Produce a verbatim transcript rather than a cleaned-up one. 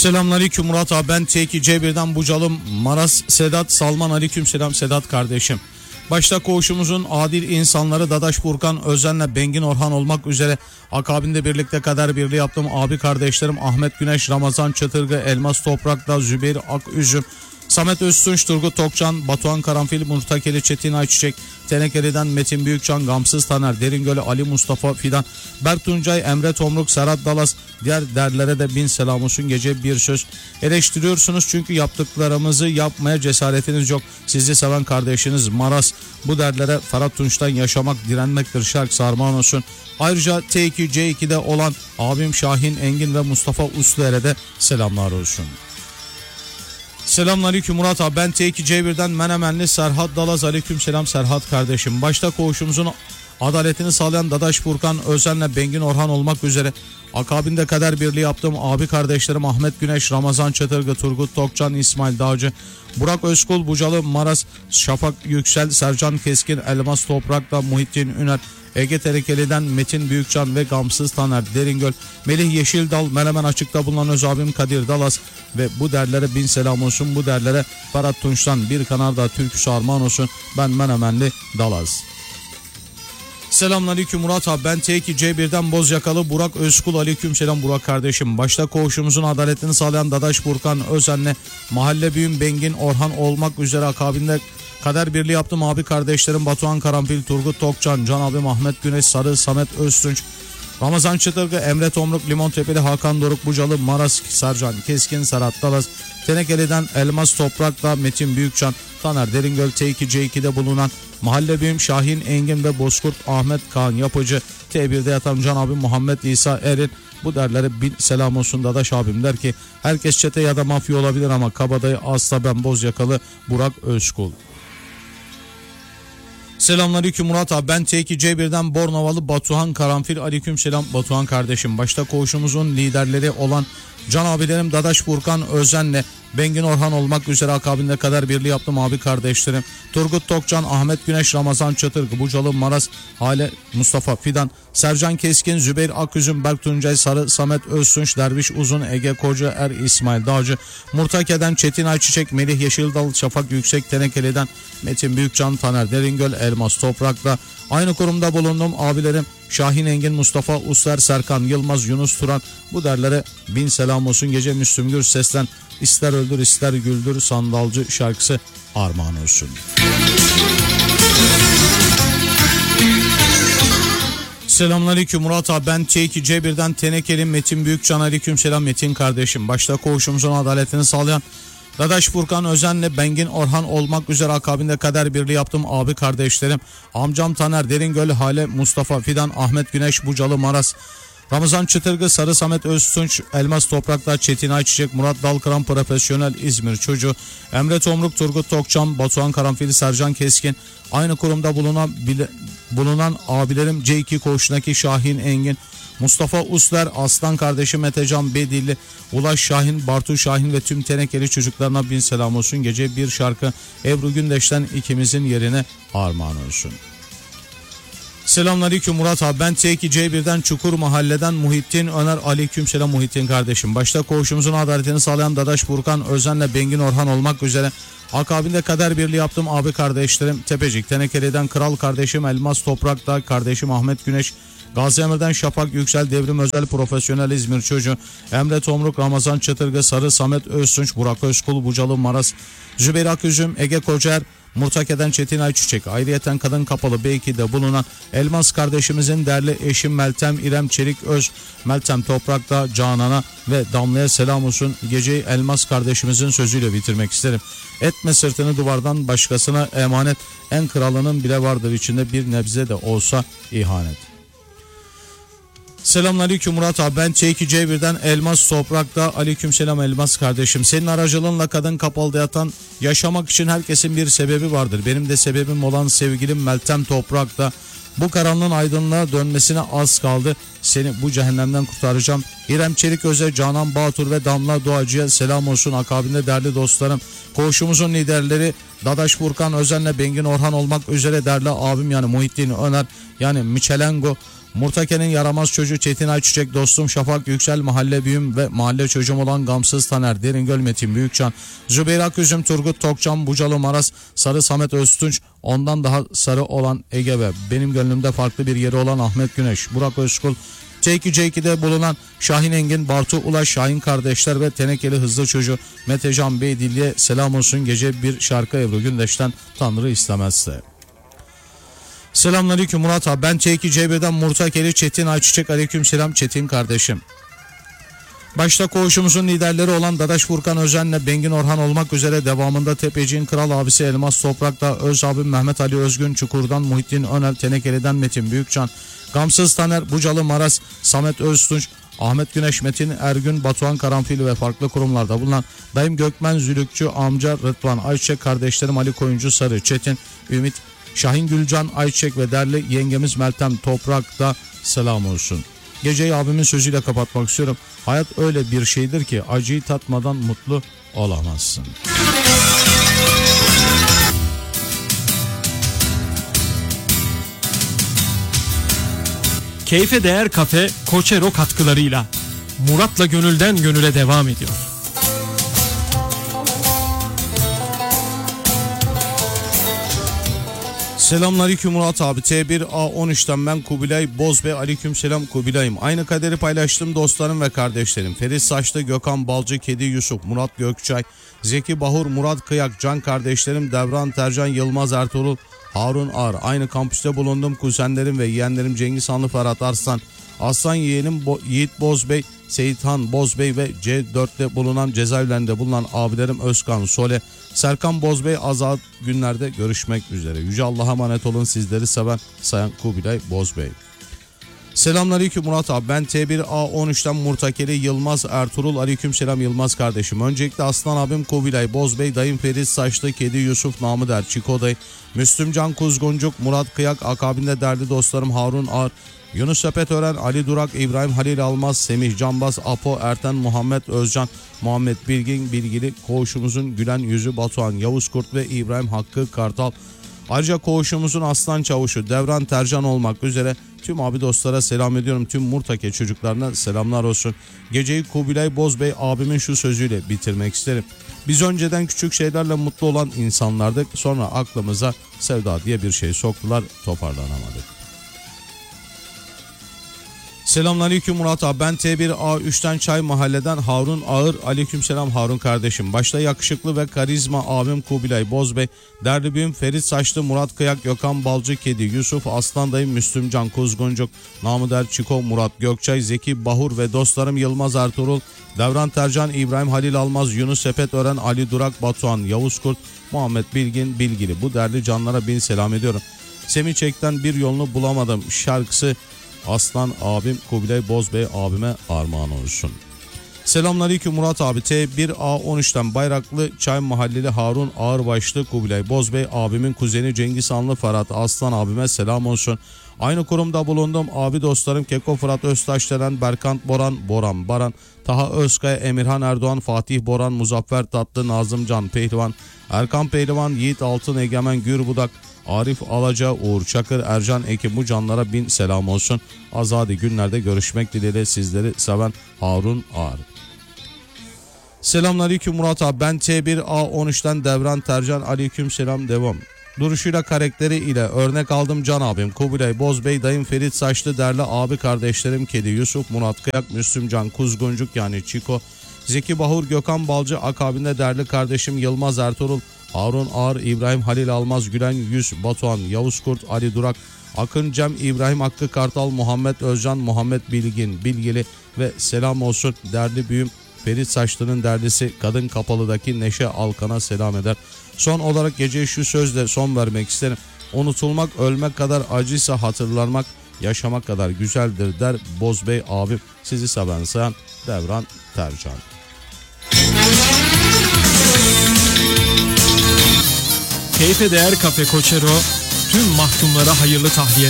Selamünaleyküm Murat abi, ben T iki C bir'den Bucalım Maras Sedat Salman. Aleyküm selam Sedat kardeşim. Başta koğuşumuzun adil insanları Dadaş Burkan Özen'le Bengin Orhan olmak üzere akabinde birlikte kader birliği yaptığım abi kardeşlerim Ahmet Güneş, Ramazan Çatırgı, Elmas Toprak'ta Zübeyir Aküzüm, Samet Öztunç, Turgut Tokcan, Batuhan Karanfil, Murtakeli Çetin Ayçiçek, Tenekeli'den Metin Büyükcan, Gamsız Taner, Deringöl'ü Ali Mustafa Fidan, Berk Tuncay, Emre Tomruk, Serhat Dalas, diğer derlere de bin selam olsun. Gece bir söz eleştiriyorsunuz çünkü yaptıklarımızı yapmaya cesaretiniz yok. Sizi seven kardeşiniz Maras. Bu derlere Ferhat Tunç'tan yaşamak direnmektir şarkısı armağan olsun. Ayrıca T iki C iki'de olan abim Şahin Engin ve Mustafa Usluer'e de selamlar olsun. Selamünaleyküm Murat abi, ben T iki C bir'den Menemenli Serhat Dalaz. Aleyküm selam Serhat kardeşim. Başta koğuşumuzun adaletini sağlayan Dadaş Burkan Özen'le Bengin Orhan olmak üzere akabinde kader birliği yaptığım abi kardeşlerim Ahmet Güneş, Ramazan Çatırgı, Turgut Tokcan, İsmail Dağcı, Burak Özkul, Bucalı Maras, Şafak Yüksel, Sercan Keskin, Elmas Toprak'ta Muhittin Üner, Ege Terekeli'den Metin Büyükcan ve Gamsız Taner, Deringöl, Melih Yeşildal, Menemen Açık'ta bulunan öz abim Kadir Dalas ve bu derlere bin selam olsun. Bu derlere Ferhat Tunç'tan bir Kanarda türküsü armağan olsun. Ben Menemenli Dalas. Selamünaleyküm Murat abi, ben T iki C bir'den Bozyakalı Burak Özkul. Aleyküm selam Burak kardeşim. Başta koğuşumuzun adaletini sağlayan Dadaş Burkan Özen'le mahalle büyüğüm Bengin Orhan olmak üzere akabinde kader birliği yaptım abi kardeşlerim Batuhan Karanfil, Turgut Tokcan, Can abi Ahmet Güneş, Sarı Samet Öztunç, Ramazan Çıtırgı, Emre Tomruk, Limontepeli Hakan Doruk, Bucalı Maras, Sercan Keskin, Serhat Dalas, Tenekeli'den Elmas Toprak'ta Metin Büyükcan, Taner Deringöl, T iki C iki'de bulunan mahalle büyüğüm Şahin Engin ve Bozkurt Ahmet Kaan Yapıcı, T bir'de yatan Can abi Muhammed İsa Erin. Bu derlere bir selam olsun. Dadaş abim der ki herkes çete ya da mafya olabilir ama kabadayı asla ben Bozyakalı Burak Özkul. Selamünaleyküm Murat abi, ben T iki C bir'den Bornovalı Batuhan Karanfil. Aleyküm selam Batuhan kardeşim. Başta koğuşumuzun liderleri olan can abilerim Dadaş Burkan Özen'le Bengin Orhan olmak üzere akabinde kader birliği yaptım abi kardeşlerim Turgut Tokcan, Ahmet Güneş, Ramazan Çatırgı, Bucalı Maras, Hale Mustafa Fidan, Sercan Keskin, Zübeyir Aküzüm, Berk Tuncay, Sarı Samet Öztunç, Derviş Uzun, Ege Koca Er, İsmail Dağcı, Murtake'den Çetin Ayçiçek, Melih Yeşildal, Şafak Yüksek, Tenekeli'den Metin Büyükcan, Taner Deringöl, Elmas Toprak'ta aynı kurumda bulundum abilerim Şahin Engin, Mustafa Usler, Serkan Yılmaz, Yunus Turan. Bu derlere bin selam olsun. Gece Müslüm Gürses'ten ister öldür ister güldür sandalcı şarkısı armağan olsun. Selamünaleyküm Murat abi, ben T iki C bir'den Tenekeli Metin Büyükcan. Aleyküm selam Metin kardeşim. Başta koğuşumuzun adaletini sağlayan Dadaş Burkan Özen'le Bengin Orhan olmak üzere akabinde kader birliği yaptım abi kardeşlerim amcam Taner Deringöl, Hale Mustafa Fidan, Ahmet Güneş, Bucalı Maras, Ramazan Çıtırgı, Sarı Samet Öztunç, Elmas Toprak'ta Çetin Ayçiçek, Murat Dalkıran Profesyonel İzmir Çocuğu, Emre Tomruk, Turgut Tokcan, Batuhan Karanfil, Sercan Keskin, aynı kurumda bulunan bile, bulunan abilerim C iki koğuşundaki Şahin Engin, Mustafa Usler, Aslan kardeşim Metecan Bedilli, Ulaş Şahin, Bartu Şahin ve tüm Tenekeli çocuklarına bin selam olsun. Gece bir şarkı Ebru Gündeş'ten ikimizin yerine armağan olsun. Selamünaleyküm Murat abi, ben T iki C bir'den Çukur Mahalle'den Muhittin Öner. Aleyküm selam Muhittin kardeşim. Başta koğuşumuzun adaletini sağlayan Dadaş Burkan Özen'le Bengin Orhan olmak üzere akabinde kader birliği yaptım abi kardeşlerim Tepecik, Tenekeli'den Kral kardeşim Elmas Toprak'ta kardeşim Ahmet Güneş, Gazi Emir'den Şafak Yüksel, Devrim Özel Profesyonel İzmir Çocuğu, Emre Tomruk, Ramazan Çatırgı, Sarı Samet Öztunç, Burak Özkul, Bucalı Maras, Zübeyir Aküzüm, Ege Kocer, Murtake'den Çetin Ayçiçek, ayrıyeten Kadın Kapalı B iki'de bulunan Elmas kardeşimizin değerli eşim Meltem İrem Çelik Öz, Meltem Toprak'ta Canan'a ve Damla'ya selam olsun. Geceyi Elmas kardeşimizin sözüyle bitirmek isterim. Etme sırtını duvardan başkasına emanet, en kralının bile vardır içinde bir nebze de olsa ihanet. Selamünaleyküm Murat abi, ben T iki C bir'den Elmas Toprak'ta. Aleyküm selam Elmas kardeşim. Senin aracılığınla Kadın Kapalı'da yatan yaşamak için herkesin bir sebebi vardır. Benim de sebebim olan sevgilim Meltem Toprak'ta. Bu karanlığın aydınlığa dönmesine az kaldı. Seni bu cehennemden kurtaracağım. İrem Çelik Öz'e, Canan Bağtur ve Damla Doğacı'ya selam olsun. Akabinde değerli dostlarım, koğuşumuzun liderleri Dadaş Burkan Özen'le Bengin Orhan olmak üzere değerli abim yani Muhittin Öner yani Michelengo, Murtake'nin yaramaz çocuğu Çetin Ayçiçek, dostum Şafak Yüksel, mahalle büyüm ve mahalle çocuğum olan Gamsız Taner, Deringöl Metin Büyükcan, Zübeyir Aküzüm, Turgut Tokcan, Bucalı Maras, Sarı Samet Öztunç, ondan daha sarı olan Ege ve benim gönlümde farklı bir yeri olan Ahmet Güneş, Burak Özkul, T iki C iki'de bulunan Şahin Engin, Bartu Ulaş, Şahin kardeşler ve Tenekeli Hızlı Çocuğu Metecan Beydilli'ye selam olsun. Gece bir şarkı Ebru Gündeş'ten Tanrı istemezse. Selamünaleyküm Murat abi, ben T iki C bir'den Murtakeli Çetin Ayçiçek, aleyküm selam Çetin kardeşim. Başta koğuşumuzun liderleri olan Dadaş Furkan Özen'le Bengin Orhan olmak üzere devamında Tepeci'nin kral abisi Elmas Toprak'ta Öz abim Mehmet Ali Özgün, Çukur'dan Muhittin Önel, Tenekeli'den Metin Büyükcan, Gamsız Taner, Bucalı Maras, Samet Öztunç, Ahmet Güneş, Metin Ergün, Batuhan Karanfil ve farklı kurumlarda bulunan dayım Gökmen Zülükçü, amca Rıdvan Ayçiçek, kardeşlerim Ali Koyuncu Sarı, Çetin, Ümit, Şahin Gülcan Ayçiçek ve değerli yengemiz Meltem Toprak'ta selam olsun. Geceyi abimin sözüyle kapatmak istiyorum. Hayat öyle bir şeydir ki acıyı tatmadan mutlu olamazsın. Keyfe Değer Kafe Koçero katkılarıyla Murat'la gönülden gönüle devam ediyor. Selamünaleyküm Murat abi, T bir A on üç'ten ben Kubilay Bozbey, aleyküm selam Kubilay'ım. Aynı kaderi paylaştım dostlarım ve kardeşlerim. Ferit Saçlı, Gökhan Balcı, Kedi Yusuf, Murat Gökçay, Zeki Bahur, Murat Kıyak, Can kardeşlerim, Devran Tercan, Yılmaz Ertuğrul, Harun Ağar. Aynı kampüste bulundum kuzenlerim ve yeğenlerim Cengiz Hanlı, Ferhat Arslan, Aslan yeğenim Bo- Yiğit Bozbey, Seyithan Bozbey ve C dört'te bulunan cezaevlerinde bulunan abilerim Özkan Sole, Serkan Bozbey. Azat günlerde görüşmek üzere. Yüce Allah'a emanet olun, sizleri seven Sayan Kubilay Bozbey. Selamünaleyküm Murat abi, ben T bir A on üç'ten Murtakeli Yılmaz Ertuğrul, aleyküm selam Yılmaz kardeşim. Öncelikle Aslan abim Kubilay Bozbey, dayım Ferit Saçlı, Kedi Yusuf, namı der Çiko dayı, Müslüm Can Kuzguncuk, Murat Kıyak, akabinde değerli dostlarım Harun Ağar, Yunus Sepetören, Ali Durak, İbrahim Halil Almaz, Semih Canbaz, Apo Erten, Muhammed Özcan, Muhammed Bilgin, Bilgili, koğuşumuzun gülen yüzü Batuhan Yavuz Kurt ve İbrahim Hakkı Kartal. Ayrıca koğuşumuzun aslan çavuşu Devran Tercan olmak üzere tüm abi dostlara selam ediyorum. Tüm Murtake çocuklarına selamlar olsun. Geceyi Kubilay Bozbey abimin şu sözüyle bitirmek isterim. Biz önceden küçük şeylerle mutlu olan insanlardık. Sonra aklımıza sevda diye bir şey soktular, toparlanamadık. Selamünaleyküm Murat abi, ben T bir A üç'ten Çay Mahalle'den Harun Ağır, aleykümselam Harun kardeşim. Başta yakışıklı ve karizma abim Kubilay Bozbey, değerli büyüm Ferit Saçlı, Murat Kıyak, Gökhan Balcı, Kedi Yusuf, Aslan dayım Müslüm Can Kuzguncuk, namı der Çiko, Murat Gökçay, Zeki Bahur ve dostlarım Yılmaz Ertuğrul, Devran Tercan, İbrahim Halil Almaz, Yunus Sepetören, Ali Durak, Batuhan Yavuz Kurt, Muhammed Bilgin, Bilgili. Bu değerli canlara bin selam ediyorum. Semih Çek'ten Bir Yolunu Bulamadım şarkısı Aslan abim Kubilay Bozbey abime armağan olsun. Selamünaleyküm Murat abi, T bir A on üç'ten Bayraklı Çay Mahalleli Harun Ağırbaşlı, Kubilay Bozbey abimin kuzeni Cengiz Hanlı, Ferhat Aslan abime selam olsun. Aynı kurumda bulundum abi dostlarım Keko Fırat Öztaş denen Berkant Boran, Boran Baran, Taha Özkaya, Emirhan Erdoğan, Fatih Boran, Muzaffer Tatlı, Nazım Can Pehlivan, Erkan Pehlivan, Yiğit Altın, Egemen Gürbudak, Arif Alaca, Uğur Çakır, Ercan Ekim, bu canlara bin selam olsun. Azadi günlerde görüşmek dileğiyle, sizleri seven Harun Ağar. Selamünaleyküm Murat abi, ben T bir A on üç'ten Devran Tercan, aleyküm selam devam. Duruşuyla, karakteri ile örnek aldım can abim Kubilay Bozbey, dayım Ferit Saçlı, değerli abi kardeşlerim Kedi Yusuf, Murat Kıyak, Müslüm Can Kuzguncuk yani Çiko, Zeki Bahur, Gökhan Balcı, akabinde değerli kardeşim Yılmaz Ertuğrul, Harun Ağar, İbrahim Halil Almaz, Gülen Yüz, Batuhan Yavuz Kurt, Ali Durak, Akın Cem, İbrahim Hakkı Kartal, Muhammed Özcan, Muhammed Bilgin, Bilgili ve selam olsun değerli büyüm Ferit Saçlı'nın derlisi Kadın Kapalı'daki Neşe Alkan'a selam eder. Son olarak geceye şu sözle son vermek isterim. Unutulmak ölmek kadar acıysa hatırlanmak yaşamak kadar güzeldir der Bozbey abim. Sizi seven sayan Devran Tercan. Keyfe Değer Kafe Koçero tüm mahkumlara hayırlı tahliye